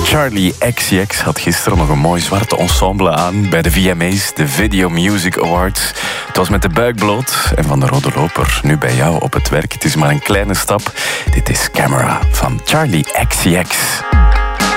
Charli XCX had gisteren nog een mooi zwart ensemble aan bij de VMA's, de Video Music Awards. Het was met de buik bloot en van de rode loper nu bij jou op het werk. Het is maar een kleine stap. Dit is Camera van Charli XCX.